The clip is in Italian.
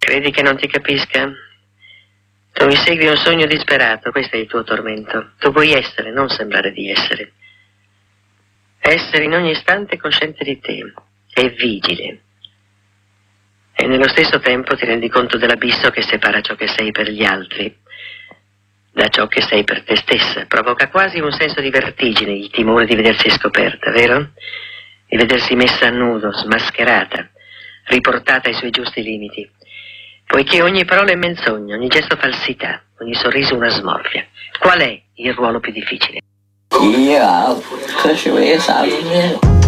Credi che non ti capisca? Tu insegui un sogno disperato, questo è il tuo tormento. Tu vuoi essere, non sembrare di essere. Essere in ogni istante cosciente di te e vigile. E nello stesso tempo ti rendi conto dell'abisso che separa ciò che sei per gli altri da ciò che sei per te stessa. Provoca quasi un senso di vertigine il timore di vedersi scoperta, vero? Di vedersi messa a nudo, smascherata, riportata ai suoi giusti limiti. Poiché ogni parola è menzogna, ogni gesto falsità, ogni sorriso una smorfia. Qual è il ruolo più difficile? Ja, das ist